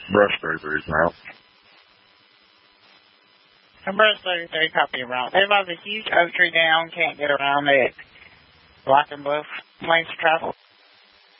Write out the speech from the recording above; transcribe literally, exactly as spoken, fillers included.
Brush thirty-three route. A brush thirty-three copy route. There was a huge oak tree down, can't get around it. Blocking both lanes of travel.